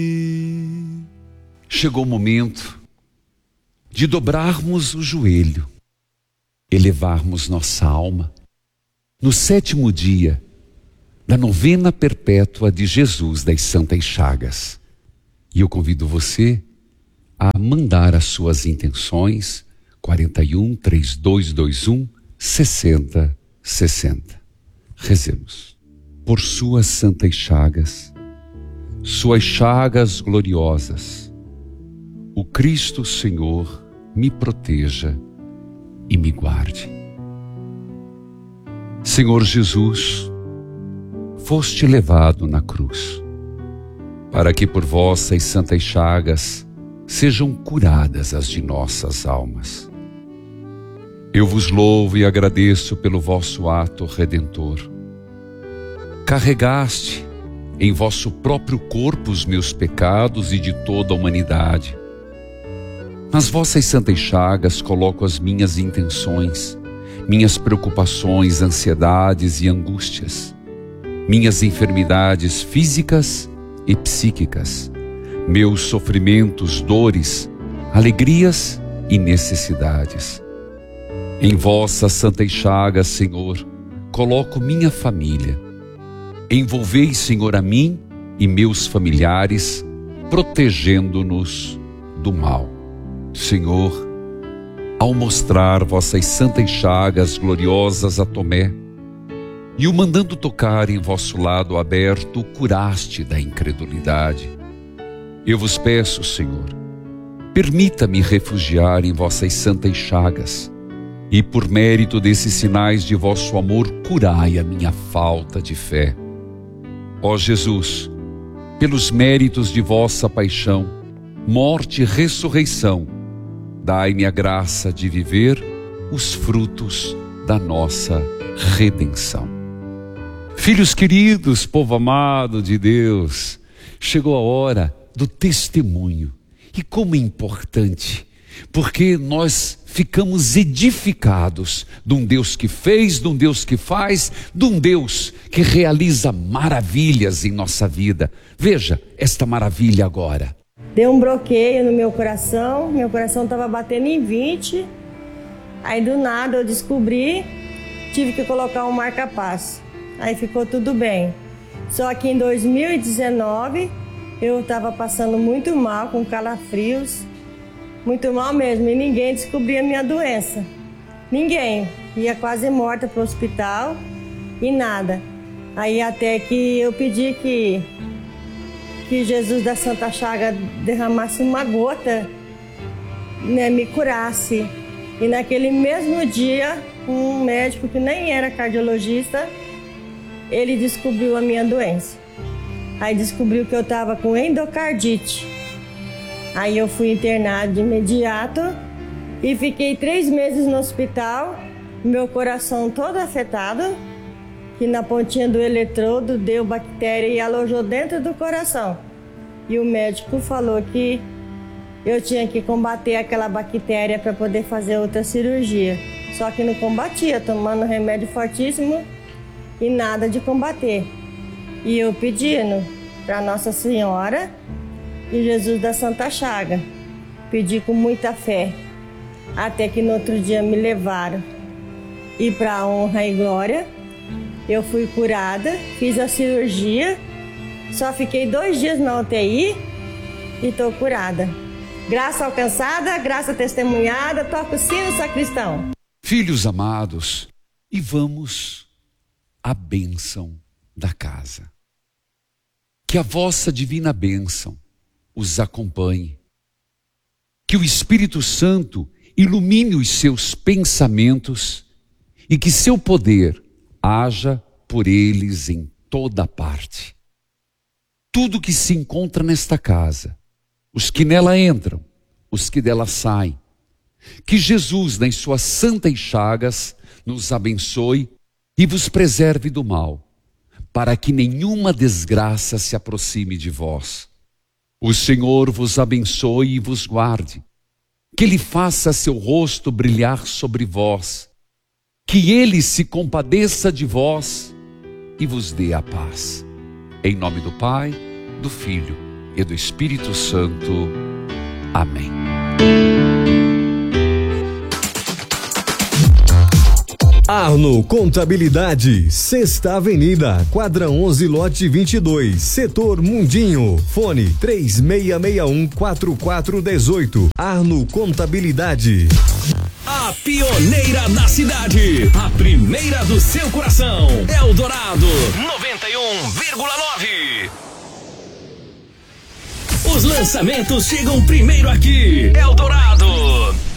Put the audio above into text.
Chegou o momento de dobrarmos o joelho, elevarmos nossa alma no 7º dia da novena perpétua de Jesus das Santas Chagas. E eu convido você a mandar as suas intenções 41 3221 60 60. Rezemos. Por suas santas chagas gloriosas, o Cristo Senhor me proteja e me guarde. Senhor Jesus, foste levado na cruz, para que por vossas santas chagas sejam curadas as de nossas almas. Eu vos louvo e agradeço pelo vosso ato redentor. Carregaste em vosso próprio corpo os meus pecados e de toda a humanidade. Nas vossas santas chagas coloco as minhas intenções, minhas preocupações, ansiedades e angústias, minhas enfermidades físicas e psíquicas, meus sofrimentos, dores, alegrias e necessidades. Em vossas santas chagas, Senhor, coloco minha família. Envolvei, Senhor, a mim e meus familiares, protegendo-nos do mal. Senhor, ao mostrar vossas santas chagas gloriosas a Tomé, e o mandando tocar em vosso lado aberto, o curaste da incredulidade. Eu vos peço, Senhor, permita-me refugiar em vossas santas chagas, e por mérito desses sinais de vosso amor, curai a minha falta de fé. Ó Jesus, pelos méritos de vossa paixão, morte e ressurreição, dai-me a graça de viver os frutos da nossa redenção. Filhos queridos, povo amado de Deus, chegou a hora do testemunho. E como é importante, porque nós ficamos edificados de um Deus que fez, de um Deus que faz, de um Deus que realiza maravilhas em nossa vida. Veja esta maravilha agora. Deu um bloqueio no meu coração estava batendo em 20. Aí do nada eu descobri, tive que colocar um marca-passo. Aí ficou tudo bem. Só que em 2019 eu estava passando muito mal, com calafrios, muito mal mesmo, e ninguém descobria a minha doença. Ninguém. Ia quase morta para o hospital e nada. Aí até que eu pedi que Jesus da Santa Chaga derramasse uma gota, né, me curasse. E naquele mesmo dia, um médico que nem era cardiologista, ele descobriu a minha doença. Aí descobriu que eu estava com endocardite. Aí eu fui internado de imediato e fiquei 3 meses no hospital, meu coração todo afetado, que na pontinha do eletrodo deu bactéria e alojou dentro do coração. E o médico falou que eu tinha que combater aquela bactéria para poder fazer outra cirurgia. Só que não combatia, tomando remédio fortíssimo e nada de combater. E eu pedindo para Nossa Senhora e Jesus da Santa Chaga, pedi com muita fé, até que no outro dia me levaram. E para honra e glória, eu fui curada, fiz a cirurgia, só fiquei 2 dias na UTI e estou curada. Graça alcançada, graça testemunhada, toca o sino, sacristão. Filhos amados, e vamos à bênção da casa. Que a vossa divina bênção os acompanhe. Que o Espírito Santo ilumine os seus pensamentos e que seu poder haja por eles em toda parte. Tudo que se encontra nesta casa, os que nela entram, os que dela saem, que Jesus, nas suas santas chagas, nos abençoe e vos preserve do mal, para que nenhuma desgraça se aproxime de vós. O Senhor vos abençoe e vos guarde, que Ele faça seu rosto brilhar sobre vós, que Ele se compadeça de vós e vos dê a paz. Em nome do Pai, do Filho e do Espírito Santo. Amém. Arno Contabilidade, Sexta Avenida, quadra 11, lote 22, setor Mundinho, fone 3661-4418. Arno Contabilidade. A pioneira da cidade, a primeira do seu coração, Eldorado 91,9. Os lançamentos chegam primeiro aqui, Eldorado.